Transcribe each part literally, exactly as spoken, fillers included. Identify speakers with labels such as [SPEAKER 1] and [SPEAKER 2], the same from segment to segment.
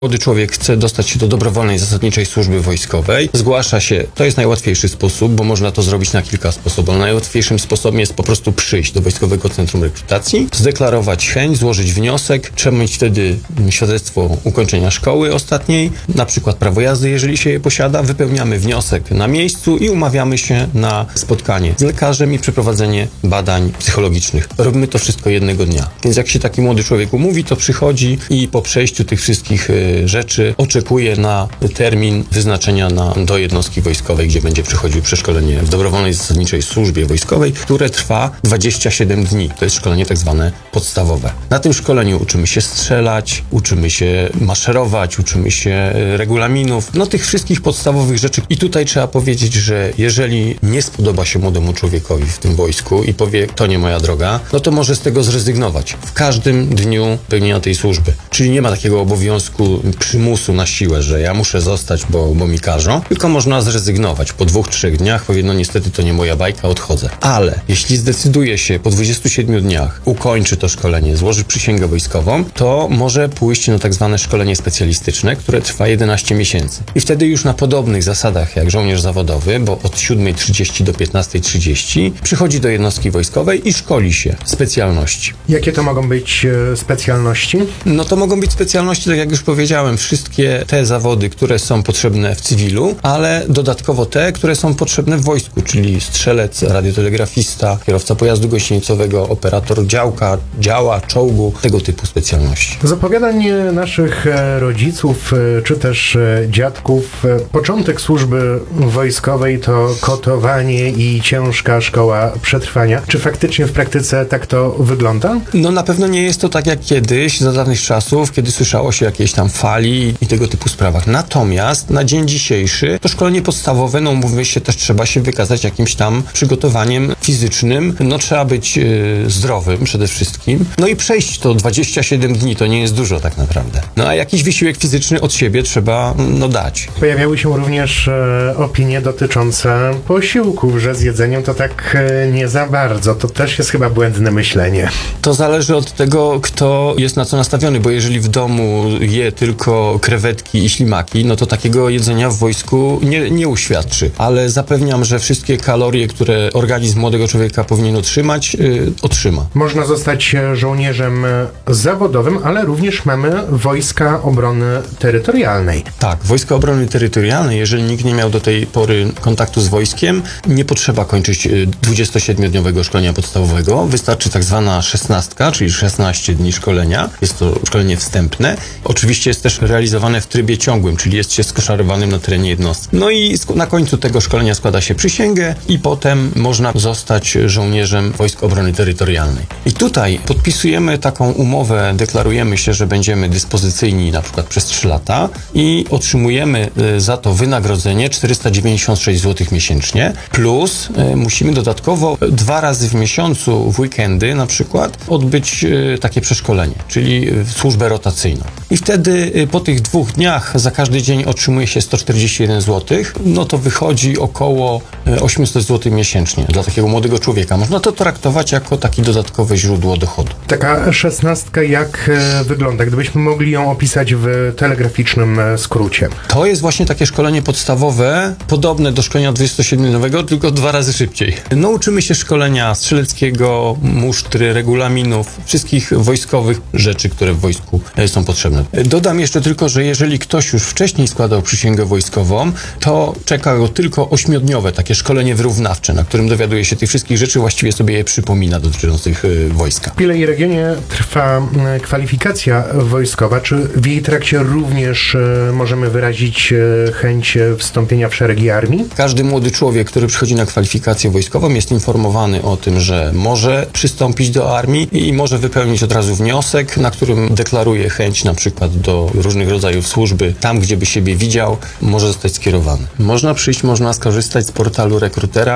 [SPEAKER 1] Młody człowiek chce dostać się do dobrowolnej zasadniczej służby wojskowej, zgłasza się, to jest najłatwiejszy sposób, bo można to zrobić na kilka sposobów. Ale najłatwiejszym sposobem jest po prostu przyjść do Wojskowego Centrum Rekrutacji, zdeklarować chęć, złożyć wniosek, trzeba mieć wtedy świadectwo ukończenia szkoły ostatniej, na przykład prawo jazdy, jeżeli się je posiada, wypełniamy wniosek na miejscu i umawiamy się na spotkanie z lekarzem i przeprowadzenie badań psychologicznych. Robimy to wszystko jednego dnia. Więc jak się taki młody człowiek umówi, to przychodzi i po przejściu tych wszystkich rzeczy oczekuje na termin wyznaczenia na, do jednostki wojskowej, gdzie będzie przechodził przeszkolenie w dobrowolnej zasadniczej służbie wojskowej, które trwa dwadzieścia siedem dni. To jest szkolenie tak zwane podstawowe. Na tym szkoleniu uczymy się strzelać, uczymy się maszerować, uczymy się regulaminów, no tych wszystkich podstawowych rzeczy. I tutaj trzeba powiedzieć, że jeżeli nie spodoba się młodemu człowiekowi w tym wojsku i powie, to nie moja droga, no to może z tego zrezygnować w każdym dniu pełnienia tej służby. Czyli nie ma takiego obowiązku przymusu na siłę, że ja muszę zostać, bo, bo mi każą, tylko można zrezygnować. Po dwóch, trzech dniach powie, no niestety to nie moja bajka, odchodzę. Ale jeśli zdecyduje się po dwudziestu siedmiu dniach, ukończy to szkolenie, złoży przysięgę wojskową, to może pójść na tak zwane szkolenie specjalistyczne, które trwa jedenaście miesięcy. I wtedy już na podobnych zasadach jak żołnierz zawodowy, bo od siódmej trzydzieści do piętnastej trzydzieści przychodzi do jednostki wojskowej i szkoli się specjalności.
[SPEAKER 2] Jakie to mogą być e, specjalności?
[SPEAKER 1] No to mogą być specjalności, tak jak już powiedziałem, wszystkie te zawody, które są potrzebne w cywilu, ale dodatkowo te, które są potrzebne w wojsku, czyli strzelec, radiotelegrafista, kierowca pojazdu gąsienicowego, operator działka, działa, czołgu, tego typu specjalności.
[SPEAKER 2] Z opowiadań naszych rodziców, czy też dziadków, początek służby wojskowej to kotowanie i ciężka szkoła przetrwania. Czy faktycznie w praktyce tak to wygląda?
[SPEAKER 1] No na pewno nie jest to tak jak kiedyś, za dawnych czasów, kiedy słyszało się jakieś tam fali i tego typu sprawach. Natomiast na dzień dzisiejszy to szkolenie podstawowe, no mówię się, też trzeba się wykazać jakimś tam przygotowaniem fizycznym. No trzeba być yy, zdrowym przede wszystkim. No i przejść to dwadzieścia siedem dni, to nie jest dużo tak naprawdę. No a jakiś wysiłek fizyczny od siebie trzeba no dać.
[SPEAKER 2] Pojawiały się również e, opinie dotyczące posiłków, że z jedzeniem to tak e, nie za bardzo. To też jest chyba błędne myślenie.
[SPEAKER 1] To zależy od tego, kto jest na co nastawiony, bo jeżeli w domu je tylko krewetki i ślimaki, no to takiego jedzenia w wojsku nie, nie uświadczy. Ale zapewniam, że wszystkie kalorie, które organizm młodego człowieka powinien otrzymać, yy, otrzyma.
[SPEAKER 2] Można zostać żołnierzem zawodowym, ale również mamy Wojska Obrony Terytorialnej.
[SPEAKER 1] Tak, Wojska Obrony Terytorialnej, jeżeli nikt nie miał do tej pory kontaktu z wojskiem, nie potrzeba kończyć dwudziestosiedmiodniowego szkolenia podstawowego. Wystarczy tak zwana szesnastka, czyli szesnaście dni szkolenia. Jest to szkolenie wstępne. Oczywiście jest też realizowane w trybie ciągłym, czyli jest się skoszarowanym na terenie jednostki. No i na końcu tego szkolenia składa się przysięgę i potem można zostać żołnierzem Wojsk Obrony Terytorialnej. I tutaj podpisujemy taką umowę, deklarujemy się, że będziemy dyspozycyjni na przykład przez trzy lata i otrzymujemy za to wynagrodzenie czterysta dziewięćdziesiąt sześć złotych miesięcznie, plus musimy dodatkowo dwa razy w miesiącu w weekendy na przykład odbyć takie przeszkolenie, czyli służbę rotacyjną. I wtedy po tych dwóch dniach za każdy dzień otrzymuje się sto czterdzieści jeden złotych, no to wychodzi około osiemset złotych miesięcznie dla takiego młodego człowieka. Można to traktować jako takie dodatkowe źródło dochodu.
[SPEAKER 2] Taka szesnastka jak e, wygląda, gdybyśmy mogli ją opisać w telegraficznym e, skrócie?
[SPEAKER 1] To jest właśnie takie szkolenie podstawowe, podobne do szkolenia dwudziestosiedmiodniowego, tylko dwa razy szybciej. No uczymy się szkolenia strzeleckiego, musztry, regulaminów, wszystkich wojskowych rzeczy, które w wojsku e, są potrzebne. Dodam jeszcze tylko, że jeżeli ktoś już wcześniej składał przysięgę wojskową, to czeka go tylko ośmiodniowe takie szkolenie wyrównawcze, na którym dowiaduje się tych wszystkich rzeczy, właściwie sobie je przypomina dotyczących y, wojska.
[SPEAKER 2] W ile regionie trwa y, kwalifikacja wojskowa? Czy w jej trakcie również y, możemy wyrazić y, chęć wstąpienia w szeregi armii?
[SPEAKER 1] Każdy młody człowiek, który przychodzi na kwalifikację wojskową, jest informowany o tym, że może przystąpić do armii i może wypełnić od razu wniosek, na którym deklaruje chęć na przykład do różnych rodzajów służby. Tam, gdzie by siebie widział, może zostać skierowany. Można przyjść, można skorzystać z portalu rekrutera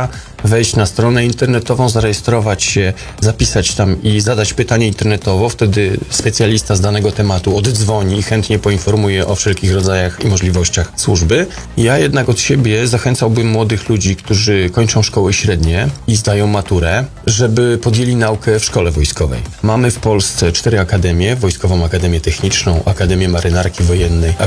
[SPEAKER 1] wejść na stronę internetową, zarejestrować się, zapisać tam i zadać pytanie internetowo. Wtedy specjalista z danego tematu oddzwoni i chętnie poinformuje o wszelkich rodzajach i możliwościach służby. Ja jednak od siebie zachęcałbym młodych ludzi, którzy kończą szkoły średnie i zdają maturę, żeby podjęli naukę w szkole wojskowej. Mamy w Polsce cztery akademie: Wojskową Akademię Techniczną, Akademię Marynarki Wojennej,